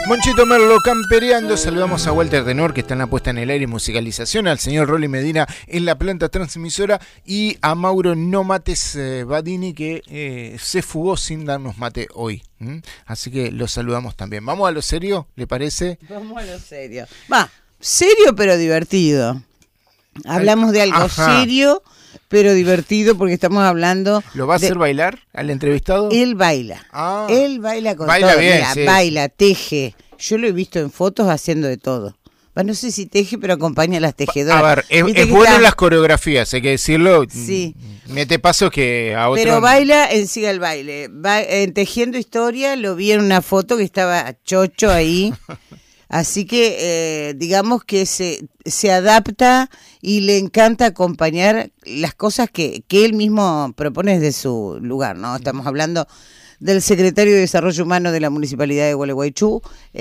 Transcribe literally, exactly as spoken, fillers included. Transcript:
Monchito Merlo campereando. Saludamos a Walter Tenor, que está en la puesta en el aire y musicalización, al señor Rolly Medina en la planta transmisora y a Mauro No Mates eh, Badini, que eh, se fugó sin darnos mate hoy. ¿Mm? Así que lo saludamos también. ¿Vamos a lo serio? ¿Le parece? Vamos a lo serio. Va, serio pero divertido. Hablamos de algo Ajá. serio pero divertido, porque estamos hablando... ¿Lo va a de... hacer bailar al entrevistado? Él baila. Ah. Él baila con baila todo. Bien, Mira, sí. baila, teje. Yo lo he visto en fotos haciendo de todo. Va, no sé si teje, pero acompaña a las tejedoras. A ver, es, es bueno está... en las coreografías, hay que decirlo. Sí. Mete pasos que a otro... Pero baila en sí el baile. Va, en Tejiendo Historia lo vi en una foto que estaba chocho ahí. Así que eh, digamos que se, se adapta y le encanta acompañar las cosas que, que él mismo propone desde su lugar, ¿no? Estamos hablando del secretario de Desarrollo Humano de la Municipalidad de Gualeguaychú,